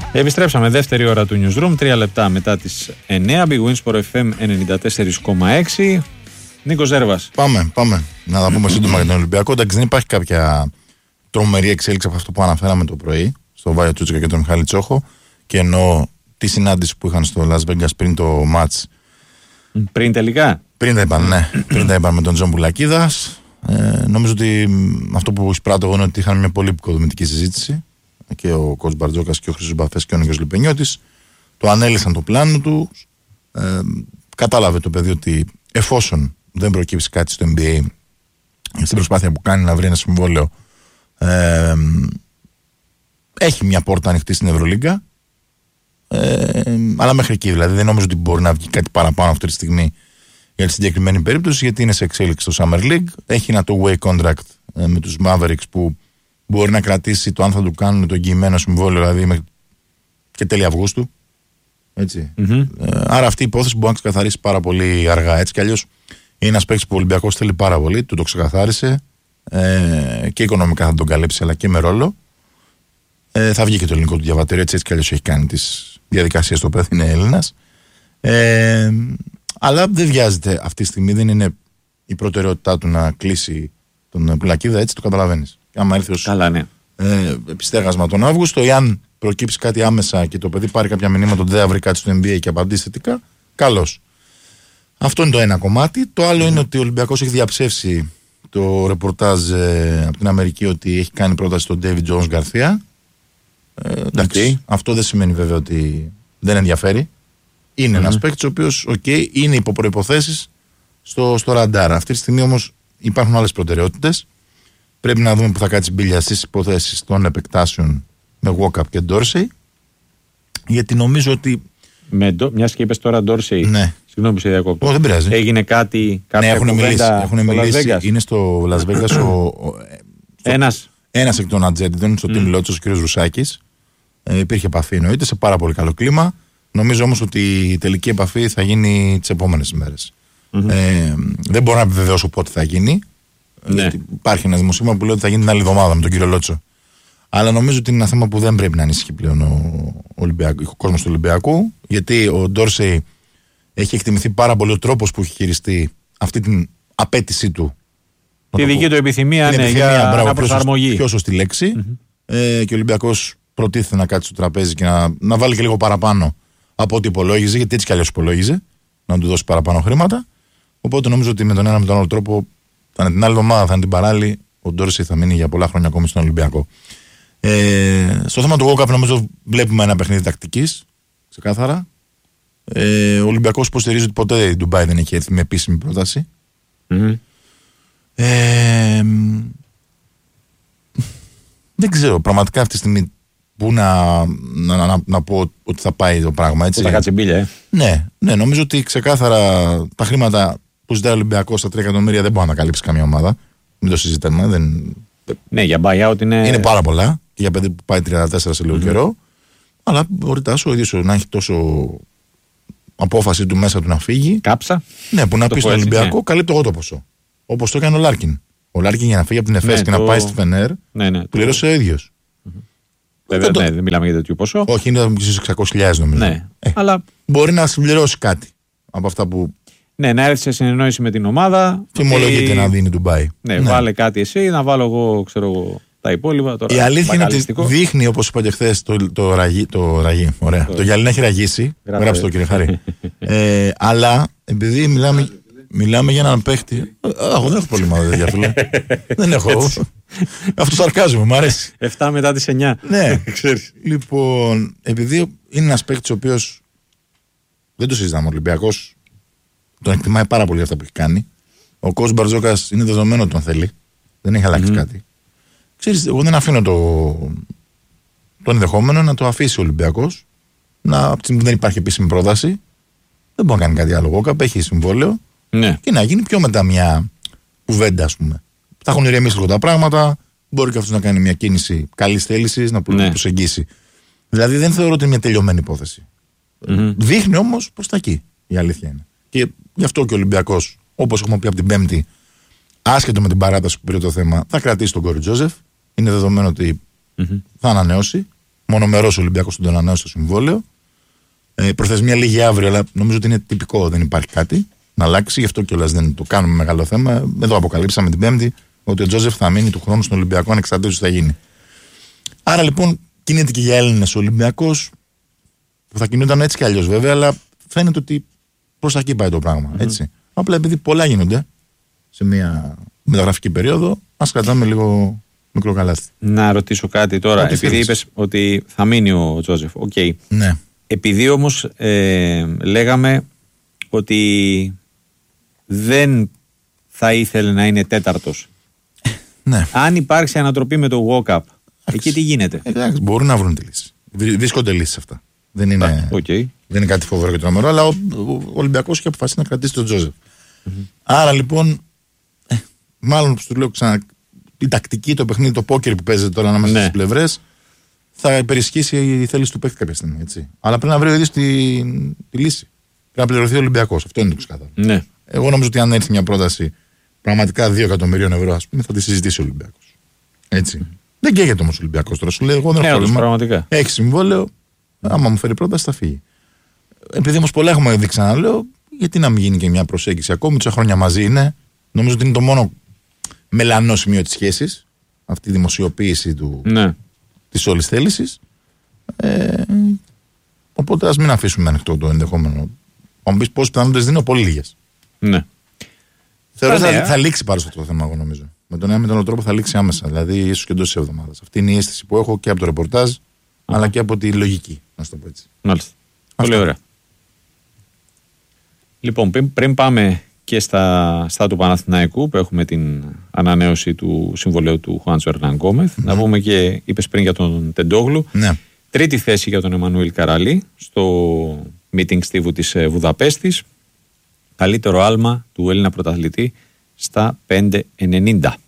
Επιστρέψαμε δεύτερη ώρα του Newsroom, 3 λεπτά μετά τις 9. Big Win Sport FM 94,6. Νίκος Ζέρβας. Πάμε. Να τα πούμε σύντομα για τον Ολυμπιακό. Εντάξει, δεν υπάρχει κάποια τρομερή εξέλιξη από αυτό που αναφέραμε το πρωί στο Βάιο Τσούτσικα και τον Μιχάλη Τσόχο. Και εννοώ τη συνάντηση που είχαν στο Las Vegas πριν το match. Πριν τελικά. Πριν τα είπαν με τον Τζον Πουλακίδας. Νομίζω ότι αυτό που εισπράττω εγώ είναι ότι είχαν μια πολύ επικοδομητική συζήτηση. Και ο Κος Μπαρτζόκας και ο Χρήστος Μπαφές και ο Νίκος Λιπενιώτης. Το ανέλησαν το πλάνο του. Κατάλαβε το παιδί ότι εφόσον δεν προκύψει κάτι στο NBA, στην προσπάθεια που κάνει να βρει ένα συμβόλαιο, έχει μια πόρτα ανοιχτή στην Ευρωλίγκα. Αλλά μέχρι εκεί, δηλαδή δεν νομίζω ότι μπορεί να βγει κάτι παραπάνω αυτή τη στιγμή για τη συγκεκριμένη περίπτωση, γιατί είναι σε εξέλιξη στο Summer League. Έχει ένα two-way contract με τους Mavericks που μπορεί να κρατήσει το αν θα του κάνουν το εγγυημένο συμβόλαιο, δηλαδή μέχρι και τέλη Αυγούστου. Έτσι. Άρα αυτή η υπόθεση μπορεί να ξεκαθαρίσει πάρα πολύ αργά. Έτσι κι αλλιώς είναι ένας παίκτης που ο Ολυμπιακός θέλει πάρα πολύ, του το ξεκαθάρισε και οικονομικά θα τον καλύψει, αλλά και με ρόλο. Θα βγει και το ελληνικό του διαβατήριο, έτσι κι αλλιώς έχει κάνει τις διαδικασίες, το παιδί είναι Έλληνας. Αλλά δεν βιάζεται αυτή τη στιγμή, δεν είναι η προτεραιότητά του να κλείσει τον Πουλακίδα, έτσι το καταλαβαίνεις. Άμα έρθει ως επιστέγασμα τον Αύγουστο, εάν προκύψει κάτι άμεσα και το παιδί πάρει κάποια μηνύματα ότι δεν θα βρει κάτι στο NBA και απαντήσει θετικά, καλώς. Αυτό είναι το ένα κομμάτι. Το άλλο είναι ότι ο Ολυμπιακός έχει διαψεύσει το ρεπορτάζ από την Αμερική ότι έχει κάνει πρόταση στον David Jones Garcia. Εντάξει, αυτό δεν σημαίνει βέβαια ότι δεν ενδιαφέρει. Είναι ένας παίκτης ο οποίος είναι υπό προϋποθέσεις στο ραντάρ. Αυτή τη στιγμή όμως υπάρχουν άλλες προτεραιότητες. Πρέπει να δούμε που θα κάτσει μπίλια στις υποθέσεις των επεκτάσεων με Walkup και Dorsey. Γιατί νομίζω ότι. Μιας και είπες τώρα Dorsey. Ναι. Συγγνώμη που σε διακόπτω. Δεν πειράζει. Έγινε κάτι. Ναι, έχουν μιλήσει. Είναι στο Las Vegas ένας εκ των ατζέντιδων, στο Team Lotus, ο κ. Ρουσάκης. Υπήρχε επαφή, εννοείται, σε πάρα πολύ καλό κλίμα. Νομίζω όμως ότι η τελική επαφή θα γίνει τις επόμενες ημέρες. Δεν μπορώ να επιβεβαιώσω πότε θα γίνει. Ναι. Υπάρχει ένα δημοσίευμα που λέει ότι θα γίνει την άλλη εβδομάδα με τον κύριο Λότσο. Αλλά νομίζω ότι είναι ένα θέμα που δεν πρέπει να ανησυχεί πλέον ο κόσμος του Ολυμπιακού. Γιατί ο Ντόρσεϊ έχει εκτιμηθεί πάρα πολύ ο τρόπος που έχει χειριστεί αυτή την απέτησή του. Τη δική του επιθυμία, για να προσαρμογή. Πιο σωστή λέξη. Και ο Ολυμπιακός προτίθεται να κάτσει στο τραπέζι και να βάλει και λίγο παραπάνω από ό,τι υπολόγιζε, γιατί έτσι κι αλλιώς υπολόγιζε, να του δώσει παραπάνω χρήματα. Οπότε νομίζω ότι με τον ένα με τον άλλο τρόπο, την άλλη εβδομάδα θα είναι την παράλληλη, ο Ντόρσεϊ θα μείνει για πολλά χρόνια ακόμη στον Ολυμπιακό. Στο θέμα του Walkup νομίζω βλέπουμε ένα παιχνίδι τακτικής, ξεκάθαρα. Ο Ολυμπιακός υποστηρίζει ότι ποτέ η Ντουμπάι δεν έχει έρθει με επίσημη πρόταση. Δεν ξέρω πραγματικά αυτή τη στιγμή πού να πω ότι θα πάει το πράγμα. Έτσι. Θα κάτσει μπίλια, Ναι, νομίζω ότι ξεκάθαρα τα χρήματα που ζητάει ο Ολυμπιακός στα 3 εκατομμύρια δεν μπορεί να τα καλύψει καμία ομάδα. Μην το συζητάμε. Ναι, για buyout είναι πάρα πολλά. Και για παιδί που πάει 34 σε λίγο καιρό. Αλλά μπορεί ο ίδιος να έχει τόσο απόφαση του μέσα του να φύγει. Κάψα. Ναι, που να πει στον Ολυμπιακό, καλύπτω εγώ το ποσό. Όπως το έκανε ο Λάρκιν. Ο Λάρκιν για να φύγει από την Εφές και να πάει στη Φενέρ, πλήρωσε ο ίδιος. Βέβαια, δεν μιλάμε για τέτοιο ποσό. Όχι, είναι στις 600.000 νομίζω. Ναι, αλλά μπορεί να συμπληρώσει κάτι από αυτά που. Ναι, να έρθει σε συνεννόηση με την ομάδα. Τιμολογείται να δίνει Ντουμπάι. Ναι, βάλε κάτι εσύ, να βάλω εγώ, τα υπόλοιπα. Τώρα, η αλήθεια είναι ότι δείχνει, όπως είπα και χθες, το ραγί. Ωραία. Το γυαλί να έχει ραγίσει. Γράψτε το, κύριε Χάρη. Αλλά επειδή μιλάμε για έναν παίχτη. Εγώ δεν έχω πρόβλημα, φίλε. Δεν έχω. Αυτό σαρκάζομαι, μου αρέσει. 7 μετά τις 9. Ναι, λοιπόν, επειδή είναι ένας παίκτης ο οποίος δεν το συζητάμε, ο Ολυμπιακός τον εκτιμάει πάρα πολύ αυτά που έχει κάνει. Ο Κος Μπαρτζόκας είναι δεδομένο ότι τον θέλει. Δεν έχει αλλάξει κάτι. Ξέρεις, εγώ δεν αφήνω τον ενδεχόμενο να το αφήσει ο Ολυμπιακός. Δεν υπάρχει επίσημη πρόταση. Δεν μπορεί να κάνει κάτι άλλο. Ο έχει συμβόλαιο. Ναι. Και να γίνει πιο μετά μια κουβέντα, ας πούμε. Θα έχουν ηρεμήσει λίγο τα πράγματα. Μπορεί και αυτό να κάνει μια κίνηση καλής θέλησης, να προσεγγίσει. Δηλαδή δεν θεωρώ ότι είναι μια τελειωμένη υπόθεση. Δείχνει όμως προς τα εκεί. Η αλήθεια είναι. Και γι' αυτό και ο Ολυμπιακός, όπως έχουμε πει από την Πέμπτη, άσχετο με την παράταση που πήρε το θέμα, θα κρατήσει τον Κόρι Τζόζεφ. Είναι δεδομένο ότι θα ανανεώσει. μονομερός ο Ολυμπιακός τον ανανέωσε το συμβόλαιο. Προθεσμία λίγη αύριο, αλλά νομίζω ότι είναι τυπικό, δεν υπάρχει κάτι να αλλάξει. Γι' αυτό κιόλας δεν το κάνουμε μεγάλο θέμα. Εδώ αποκαλύψαμε την Πέμπτη ότι ο Τζόζεφ θα μείνει του χρόνου στον Ολυμπιακό, ανεξαρτήτως τι θα γίνει. Άρα λοιπόν κινείται και για Έλληνες ο Ολυμπιακός, που θα κινούνταν έτσι κι αλλιώς βέβαια, αλλά φαίνεται ότι προς τα εκεί πάει το πράγμα. Έτσι. Απλά επειδή πολλά γίνονται σε μια μεταγραφική περίοδο, ας κρατάμε λίγο μικρό καλάθι. Να ρωτήσω κάτι τώρα, επειδή είπες ότι θα μείνει ο Τζόζεφ. Okay. Ναι. Επειδή όμως λέγαμε ότι δεν θα ήθελε να είναι τέταρτος. Ναι. Αν υπάρξει ανατροπή με το walk-up, εκεί τι γίνεται? Εντάξει, μπορούν να βρουν τη λύση. Βρίσκονται λύσεις αυτά. Δεν είναι, δεν είναι κάτι φοβερό και τρομερό, αλλά ο Ολυμπιακός έχει αποφασίσει να κρατήσει τον Τζόζεφ. Άρα λοιπόν, μάλλον που σου λέω ξανά, η τακτική, το παιχνίδι, το πόκερ που παίζεται τώρα ανάμεσα στις πλευρές, θα υπερισχύσει η θέληση του παίκτη κάποια στιγμή. Έτσι. Αλλά πρέπει να βρει ο ίδιος τη λύση. Πρέπει να πληρωθεί ο Ολυμπιακός. Αυτό είναι το ξεκάθαρο. Ναι. Εγώ νομίζω ότι αν έρθει μια πρόταση πραγματικά 2 εκατομμυρίων ευρώ, ας πούμε, θα τη συζητήσει ο Ολυμπιακός. Έτσι. Δεν καίγεται όμως ο Ολυμπιακός τώρα. Σου λέει: εγώ δεν έχω πρόβλημα. Έχει συμβόλαιο. Άμα μου φέρει πρόταση, θα φύγει. Επειδή όμως πολλά έχουμε δει, ξαναλέω, γιατί να μην γίνει και μια προσέγγιση ακόμη, τόσα χρόνια μαζί είναι. Νομίζω ότι είναι το μόνο μελανό σημείο της σχέσης, αυτή η δημοσιοποίηση της όλης θέλησης. Οπότε ας μην αφήσουμε ανοιχτό το ενδεχόμενο. Αν μου πεις πόσες πιθανότητες δίνω, πολύ λίγες. Ναι. Θεωρώ ότι θα λήξει πάρα αυτό το θέμα, εγώ νομίζω. Με τον ένα με τον άλλο τρόπο θα λήξει άμεσα. Δηλαδή, ίσως και εντός της εβδομάδας. Αυτή είναι η αίσθηση που έχω και από το ρεπορτάζ, αλλά και από τη λογική, να το πω έτσι. Μάλιστα. Πολύ ωραία. Λοιπόν, πριν πάμε και στα του Παναθηναϊκού, που έχουμε την ανανέωση του συμβολαίου του Χουάντσο Ερνάν Γκόμεθ, να πούμε και είπες πριν για τον Τεντόγλου. Ναι. Τρίτη θέση για τον Εμμανουήλ Καραλή στο meeting στίβου της Βουδαπέστης. Καλύτερο άλμα του Έλληνα πρωταθλητή στα 5.90.